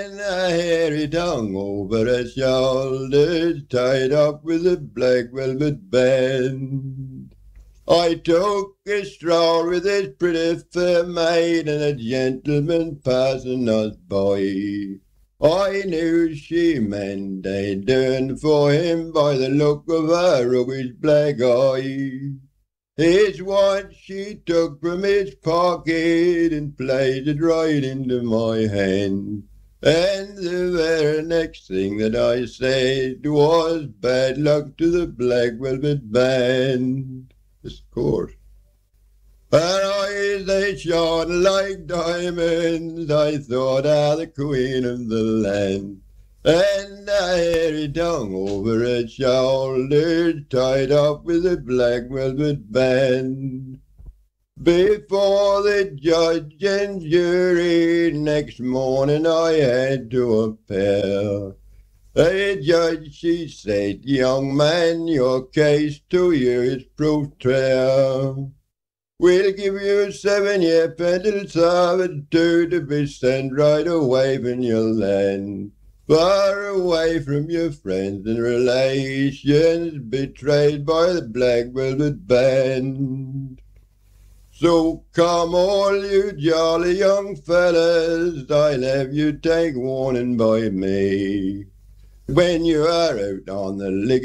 And a hairy tongue over his shoulders, tied up with a black velvet band. I took a stroll with his pretty fair maid, and a gentleman passing us by. I knew she meant a turn for him by the look of her roguish black eye. Here's what she took from his pocket and placed it right into my hand. And the very next thing that I said was bad luck to the black velvet band. Of course. Her eyes, they shone like diamonds. I thought her the queen of the land. And a hairy tongue over her shoulders, tied up with a black velvet band. Before the judge and jury, next morning I had to appear. The judge, she said, young man, your case 2 years proved fair. We'll give you 7-year penal servitude to be sent right away from your land. Far away from your friends and relations, betrayed by the black velvet band. So come all you jolly young fellas, I'll have you take warning by me. When you are out on the